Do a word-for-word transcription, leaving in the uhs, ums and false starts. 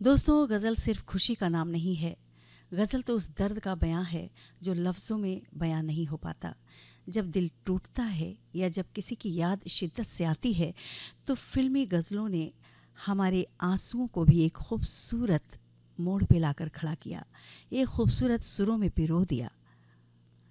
दोस्तों, गज़ल सिर्फ खुशी का नाम नहीं है। गज़ल तो उस दर्द का बयां है जो लफ्ज़ों में बयां नहीं हो पाता। जब दिल टूटता है या जब किसी की याद शिद्दत से आती है, तो फिल्मी गज़लों ने हमारे आंसुओं को भी एक खूबसूरत मोड़ पे लाकर खड़ा किया, एक खूबसूरत सुरों में पिरो दिया।